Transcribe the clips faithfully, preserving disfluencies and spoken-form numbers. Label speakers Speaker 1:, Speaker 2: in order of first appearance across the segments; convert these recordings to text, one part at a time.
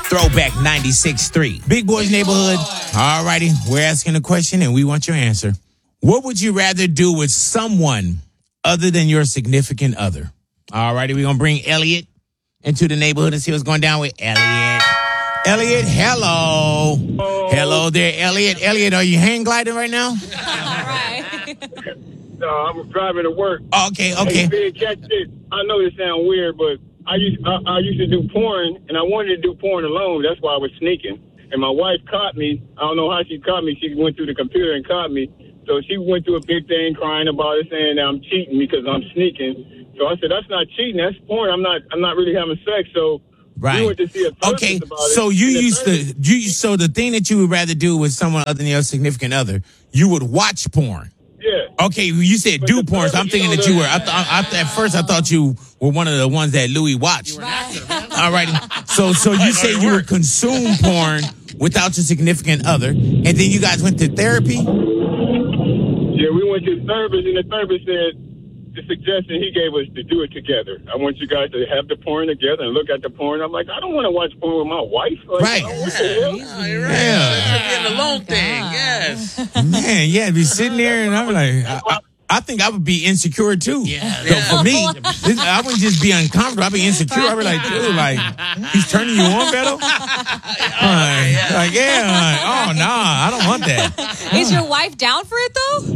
Speaker 1: Throwback ninety-six point three. Big Boys Neighborhood. All righty. We're asking a question and we want your answer. What would you rather do with someone other than your significant other? All righty. We're going to bring Elliot into the neighborhood and see what's going down with Elliot. Elliot, hello.
Speaker 2: Oh.
Speaker 1: Hello there, Elliot. Elliot, are you hang gliding right now?
Speaker 2: All right. No, I'm driving to work.
Speaker 1: Okay, okay.
Speaker 2: Hey, Big, catch this. I know this sounds weird, but I used I, I used to do porn, and I wanted to do porn alone. That's why I was sneaking. And my wife caught me. I don't know how she caught me. She went through the computer and caught me. So she went through a big thing crying about it, saying that I'm cheating because I'm sneaking. So I said, that's not cheating. That's porn. I'm not I'm not really having sex. So
Speaker 1: right.
Speaker 2: we went to see a therapist
Speaker 1: okay.
Speaker 2: about
Speaker 1: So
Speaker 2: it.
Speaker 1: you
Speaker 2: And the
Speaker 1: used to
Speaker 2: therapist-
Speaker 1: you so the thing that you would rather do with someone other than your significant other, you would watch porn.
Speaker 2: Yeah.
Speaker 1: Okay, you said
Speaker 2: But
Speaker 1: do
Speaker 2: the
Speaker 1: porn, so I'm
Speaker 2: therapist
Speaker 1: thinking that
Speaker 2: told
Speaker 1: you were.
Speaker 2: her-
Speaker 1: I th- I, I, at first, I thought you were one of the ones that Louis watched. All right. So, so you say you would consume porn without your significant other, and then you guys went to therapy.
Speaker 2: Yeah, we went to the therapist, and the therapist said the suggestion he gave us to do it together. I want you guys to have the porn together and look at the porn. I'm like, I don't want to watch porn with my wife. Like,
Speaker 1: Right.
Speaker 2: oh, what the hell?
Speaker 3: Oh, you're right.
Speaker 1: Yeah.
Speaker 3: It's an alone thing. Yes.
Speaker 1: Man, yeah, be sitting there, and I'm like, I, I, I think I would be insecure too.
Speaker 3: Yeah.
Speaker 1: So for me, this, I wouldn't just be uncomfortable. I'd be insecure. I'd be like, dude, like, he's turning you on, Beto? Like, like, yeah, like, oh, nah, I don't want that.
Speaker 4: Is your wife down for it though?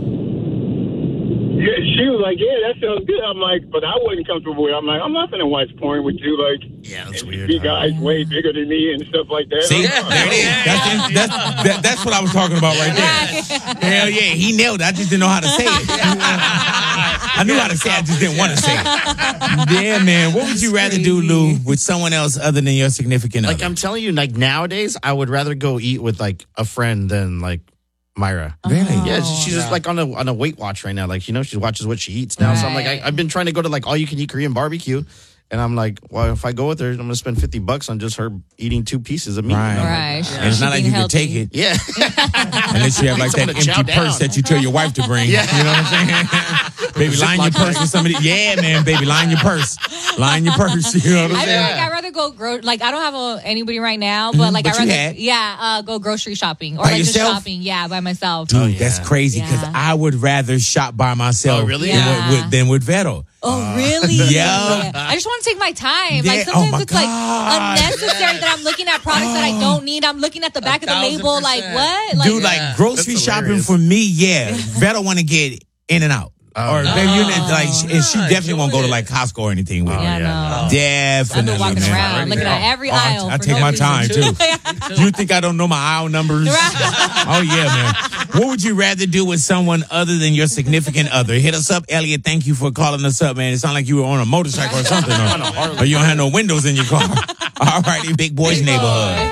Speaker 2: Yeah, she was like, yeah, that sounds good. I'm like, but I wasn't comfortable with it. I'm like, I'm not going to watch porn with you. Like,
Speaker 3: Yeah, that's weird.
Speaker 2: big guys way bigger than me and stuff like that.
Speaker 1: See,
Speaker 2: I'm like,
Speaker 1: there it is. That's, that's, that, that's what I was talking about right there. Hell yeah, he nailed it. I just didn't know how to say it. I knew how to say it, I just didn't want to say it. Yeah, man. What would you rather do, Lou, with someone else other than your significant
Speaker 3: Like
Speaker 1: other?
Speaker 3: I'm telling you, like nowadays, I would rather go eat with like a friend than like Myra.
Speaker 1: Really?
Speaker 3: Yeah, she's just like on a on a weight watch right now. Like, you know, she watches what she eats now. So I'm like, I,
Speaker 4: Right.
Speaker 3: I've been trying to go to like all you can eat Korean barbecue. And I'm like, well, if I go with her, I'm going to spend fifty bucks on just her eating two pieces of meat.
Speaker 1: Right.
Speaker 4: Right.
Speaker 1: And it's not like you can take it
Speaker 3: Yeah.
Speaker 1: unless you have like that
Speaker 3: Someone to chow
Speaker 1: empty purse
Speaker 3: down.
Speaker 1: that you tell your wife to bring.
Speaker 3: Yeah.
Speaker 1: You know what I'm saying? Baby, line your purse with somebody. Yeah, man, baby, line your purse. Line your purse. You know what I'm
Speaker 4: I feel
Speaker 1: saying?
Speaker 4: like I'd rather go gro- like I don't have a, anybody right now, but like
Speaker 1: but
Speaker 4: I
Speaker 1: you
Speaker 4: rather
Speaker 1: had.
Speaker 4: yeah uh, go grocery shopping or
Speaker 1: By
Speaker 4: like just
Speaker 1: yourself?
Speaker 4: shopping yeah by myself.
Speaker 1: Dude,
Speaker 3: Oh, yeah.
Speaker 1: that's crazy because
Speaker 4: Yeah.
Speaker 1: I would rather shop by myself
Speaker 3: Oh, really?
Speaker 1: than,
Speaker 4: Yeah.
Speaker 1: with, with, than with Vettel.
Speaker 4: Oh really?
Speaker 1: Yeah.
Speaker 4: I just want to take my time.
Speaker 1: Yeah.
Speaker 4: Like
Speaker 1: Oh,
Speaker 4: sometimes
Speaker 1: my
Speaker 4: it's like
Speaker 1: God.
Speaker 4: unnecessary that I'm looking at products that I don't need. I'm looking at the back of the
Speaker 3: thousand
Speaker 4: label. Like
Speaker 3: percent.
Speaker 4: what? Like,
Speaker 1: Dude, like
Speaker 3: Yeah.
Speaker 1: grocery
Speaker 3: That's
Speaker 1: shopping
Speaker 3: hilarious.
Speaker 1: for me, yeah. Vettel want to get in and out.
Speaker 3: Oh,
Speaker 1: or
Speaker 3: no.
Speaker 1: maybe you know, like, she- and she
Speaker 3: No,
Speaker 1: definitely won't go to
Speaker 3: enjoy
Speaker 1: like Costco or anything with me.
Speaker 4: yeah,
Speaker 3: yeah,
Speaker 4: no.
Speaker 3: no.
Speaker 1: Definitely.
Speaker 4: I've been walking
Speaker 1: man.
Speaker 4: around looking at every
Speaker 1: Oh, I-
Speaker 4: aisle.
Speaker 1: I,
Speaker 4: for
Speaker 1: take
Speaker 4: no
Speaker 1: my
Speaker 4: reason.
Speaker 1: time too. You think I don't know my aisle numbers? Oh yeah, man. What would you rather do with someone other than your significant other? Hit us up, Elliot. Thank you for calling us up, man. It sounded like you were on a motorcycle or something, or, or you don't have no windows in your car. All righty, Big Boys Neighborhood.